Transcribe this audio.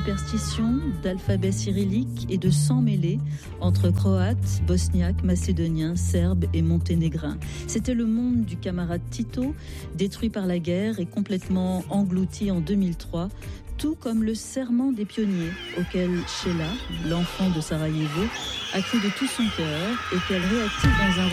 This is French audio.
superstitions, d'alphabet cyrillique et de sang mêlé entre croates, bosniaques, macédoniens, serbes et monténégrins. C'était le monde du camarade Tito, détruit par la guerre et complètement englouti en 2003, tout comme le serment des pionniers auquel Sheila, l'enfant de Sarajevo, a cru de tout son cœur et qu'elle réactive dans un